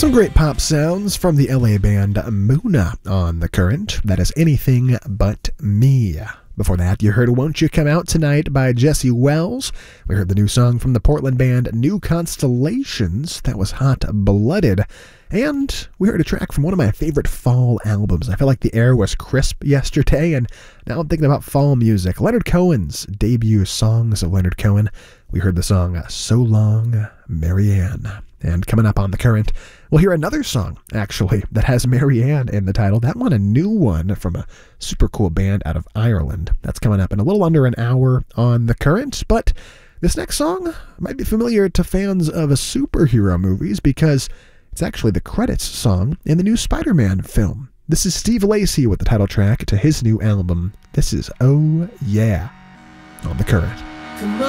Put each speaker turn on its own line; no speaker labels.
Some great pop sounds from the LA band Muna on The Current. That is Anything But Me. Before that, you heard Won't You Come Out Tonight by Jesse Wells. We heard the new song from the Portland band New Constellations. That was Hot Blooded. And we heard a track from one of my favorite fall albums. I felt like the air was crisp yesterday, and now I'm thinking about fall music. Leonard Cohen's debut Songs of Leonard Cohen. We heard the song So Long, Marianne. And coming up on The Current, we'll hear another song, actually, that has Marianne in the title. That one, a new one from a super cool band out of Ireland. That's coming up in a little under an hour on The Current. But this next song might be familiar to fans of superhero movies because it's actually the credits song in the new Spider-Man film. This is Steve Lacy with the title track to his new album. This is Oh Yeah on The Current.
Come